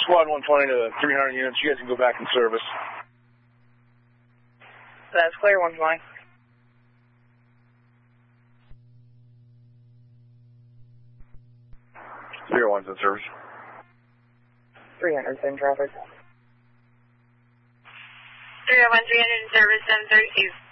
Squad 120 to 300 units. You guys can go back in service. That's clear, 120. 301's in service. 300's in traffic. 301, 300 in service, 732.